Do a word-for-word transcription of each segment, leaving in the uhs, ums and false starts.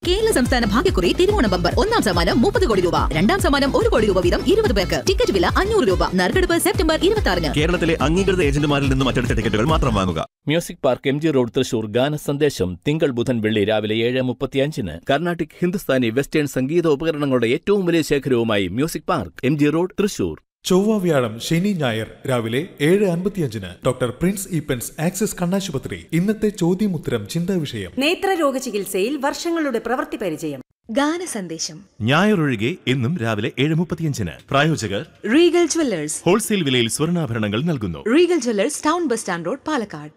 കേരള സംസ്ഥാന ഭാഗ്യക്കുറി തിരുവോണ ബമ്പർ ഒന്നാം സമ്മാനം മുപ്പത് കോടി രൂപ, രണ്ടാം സമ്മാനം ഒരു കോടി രൂപ വീതം ഇരുപത് പേർക്ക്. ടിക്കറ്റ് വില അഞ്ഞൂറ് രൂപ. നറുക്കെടുപ്പ് സെപ്റ്റംബർ ഇരുപത്തി ആറിന്. കേരളത്തിലെ അംഗീകൃത ഏജന്റുമാരിൽ നിന്നും മറ്റെടുത്ത ടിക്കറ്റുകൾ മാത്രം വാങ്ങുക. Music park M G road Thrissur ഗാന സന്ദേശം തിങ്കൾ ബുധൻ വെള്ളി രാവിലെ ഏഴ് മുപ്പത്തിയഞ്ചിന്. കർണാട്ടിക് ഹിന്ദുസ്ഥാനി വെസ്റ്റേൺ സംഗീത ഉപകരണങ്ങളുടെ ഏറ്റവും വലിയ ശേഖരവുമായി music park M G road Thrissur. ചൊവ്വ വ്യാഴം ശനി ഞായർ രാവിലെ ഏഴ് അൻപത്തിയഞ്ചിന് ഡോക്ടർ പ്രിൻസ് ഈപ്പൻസ് ആക്സിസ് കണ്ണാശുപത്രി. ഇന്നത്തെ ചോദ്യമുത്തരം ചിന്താ വിഷയം. നേത്രരോഗ ചികിത്സയിൽ വർഷങ്ങളുടെ പ്രവൃത്തി പരിചയം. ഗാന സന്ദേശം ഞായറൊഴികെ എന്നും രാവിലെ ഏഴ് മുപ്പത്തിയഞ്ചിന്. പ്രായോജകർ റീഗൽ ജ്വല്ലേഴ്സ്. ഹോൾസെയിൽ വിലയിൽ സ്വർണ്ണാഭരണങ്ങൾ നൽകുന്നു. Regal Jewellers, town bus stand road, Palakkad.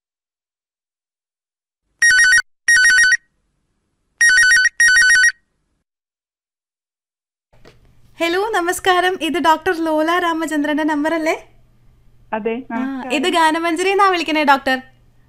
Hello, നമസ്കാരം. ഇത് ഡോക്ടർ ലോല രാമചന്ദ്രന്റെ നമ്പർ അല്ലേ? അതെ. ഇത് ഗാനമഞ്ജരി എന്നാ വിളിക്കണേ ഡോക്ടർ.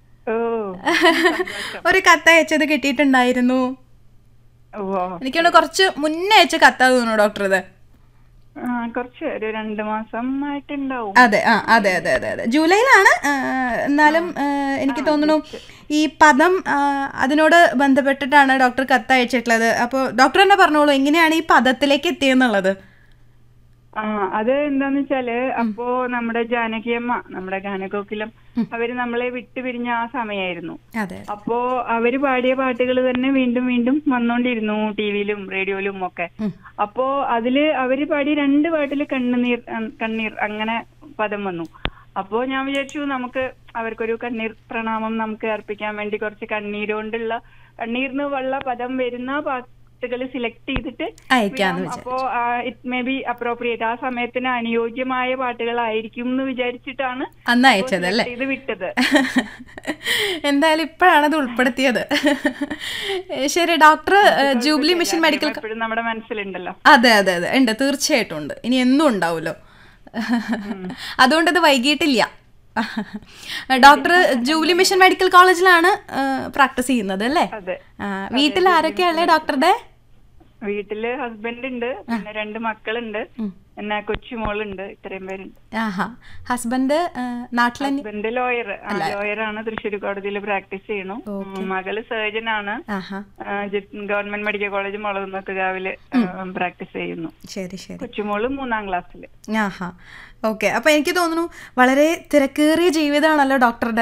ഒരു കത്ത് അയച്ചത് കിട്ടിയിട്ടുണ്ടായിരുന്നു. എനിക്കൊന്ന് കുറച്ച് മുന്നേ അയച്ച കത്താ തോന്നുന്നു ഡോക്ടർ. ഇത് കുറച്ച് ഒരു രണ്ട് മാസം ആയിട്ടുണ്ടാവും. അതെ ആ അതെ അതെ അതെ അതെ ജൂലൈയിലാണ്. എന്നാലും എനിക്ക് തോന്നുന്നു ഈ പദം അതിനോട് ബന്ധപ്പെട്ടിട്ടാണ് ഡോക്ടർ കത്ത് അയച്ചിട്ടുള്ളത്. അപ്പോൾ ഡോക്ടർ തന്നെ പറഞ്ഞോളൂ, എങ്ങനെയാണ് ഈ പദത്തിലേക്ക് എത്തിയെന്നുള്ളത്. ആ അത് എന്താന്ന് വെച്ചാല്, അപ്പോ നമ്മുടെ ജാനകിയമ്മ, നമ്മുടെ ഗാനകോകിലം, അവര് നമ്മളെ വിട്ടുപിരിഞ്ഞ ആ സമയായിരുന്നു. അപ്പോ അവര് പാടിയ പാട്ടുകൾ തന്നെ വീണ്ടും വീണ്ടും വന്നോണ്ടിരുന്നു ടിവിയിലും റേഡിയോയിലും ഒക്കെ. അപ്പോ അതില് അവര് പാടിയ രണ്ട് പാട്ടില് കണ്ണുനീർ കണ്ണീർ അങ്ങനെ പദം വന്നു. അപ്പോ ഞാൻ വിചാരിച്ചു നമുക്ക് അവർക്കൊരു കണ്ണീർ പ്രണാമം നമുക്ക് അർപ്പിക്കാൻ വേണ്ടി കുറച്ച് കണ്ണീരുകൊണ്ടുള്ള കണ്ണീർന്ന് ഉള്ള പദം വരുന്ന പാട്ടുകൾ സെലക്ട് ചെയ്തിട്ട് അപ്പോ ഇറ്റ് മേ ബി അപ്രോപ്രിയേറ്റ്, ആ സമയത്തിന് അനുയോജ്യമായ പാട്ടുകളായിരിക്കും എന്ന് വിചാരിച്ചിട്ടാണ് അന്ന് അയച്ചതല്ലേ ഇത് വിട്ടത്. എന്തായാലും ഇപ്പോഴാണത് ഉൾപ്പെടുത്തിയത്. ശരി ഡോക്ടർ, ജൂബിലി മിഷൻ മെഡിക്കൽ എപ്പോഴും നമ്മുടെ മനസ്സിലുണ്ടല്ലോ. അതെ അതെ അതെ ഉണ്ട്, തീർച്ചയായിട്ടും ഉണ്ട്. ഇനി എന്നും ഉണ്ടാവുമല്ലോ. അതുകൊണ്ട് ഇത് വൈകിട്ടില്ല. ഡോക്ടർ ജൂബിലി മിഷൻ മെഡിക്കൽ കോളേജിലാണ് പ്രാക്ടീസ് ചെയ്യുന്നത് അല്ലേ? വീട്ടിൽ ആരൊക്കെയല്ലേ ഡോക്ടറുടെ? വീട്ടില് ഹസ്ബൻഡ് ഉണ്ട്, പിന്നെ രണ്ട് മക്കളുണ്ട്, പിന്നെ കൊച്ചുമോളുണ്ട്. ഇത്രയും പേരുണ്ട്. ഹസ്ബൻഡ് നാട്ടിലെ ഹസ്ബൻഡ് ലോയർ ലോയറാണ്, തൃശ്ശൂർ കോടതിയിൽ പ്രാക്ടീസ് ചെയ്യണു. മകള് സർജൻ ആണ്, ഗവൺമെന്റ് മെഡിക്കൽ കോളേജ് മുളകുന്നത്തുകാവില് പ്രാക്ടീസ് ചെയ്യുന്നു. ശരി ശരി. കൊച്ചുമോള് മൂന്നാം ക്ലാസ്സില്. ആഹാ ഓക്കെ. അപ്പൊ എനിക്ക് തോന്നുന്നു വളരെ തിരക്കേറിയ ജീവിതമാണല്ലോ ഡോക്ടറുടെ.